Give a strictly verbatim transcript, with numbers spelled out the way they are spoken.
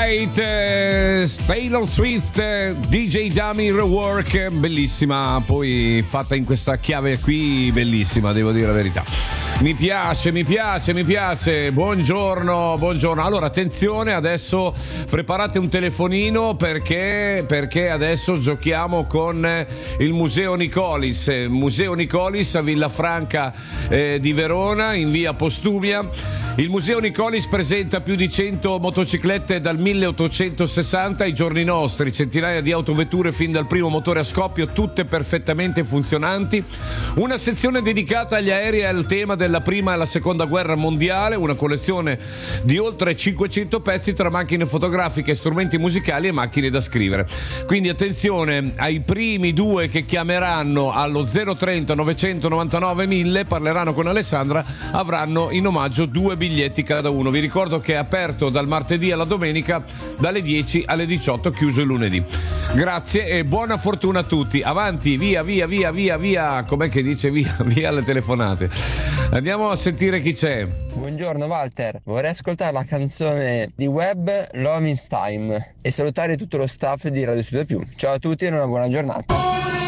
Fate, eh, Taylor Swift, eh, D J Dummy Rework, bellissima, poi fatta in questa chiave qui, bellissima, devo dire la verità. Mi piace, mi piace, mi piace. Buongiorno, buongiorno. Allora, attenzione, adesso preparate un telefonino perché, perché adesso giochiamo con il Museo Nicolis. Museo Nicolis a Villafranca eh, di Verona, in via Postumia. Il Museo Nicolis presenta più di cento motociclette dal milleottocentosessanta ai giorni nostri, centinaia di autovetture fin dal primo motore a scoppio, tutte perfettamente funzionanti. Una sezione dedicata agli aerei e al tema della prima e la seconda guerra mondiale, una collezione di oltre cinquecento pezzi tra macchine fotografiche, strumenti musicali e macchine da scrivere. Quindi attenzione, ai primi due che chiameranno allo zero trenta novecentonovantanove mille, parleranno con Alessandra, avranno in omaggio due biglietti cada uno. Vi ricordo che è aperto dal martedì alla domenica dalle dieci alle diciotto, chiuso il lunedì. Grazie e buona fortuna a tutti. Avanti, via, via, via, via, via. Com'è che dice via, via alle telefonate? Andiamo a sentire chi c'è. Buongiorno Walter, vorrei ascoltare la canzone di Web Love is Time e salutare tutto lo staff di Radio Studio Più. Ciao a tutti e una buona giornata.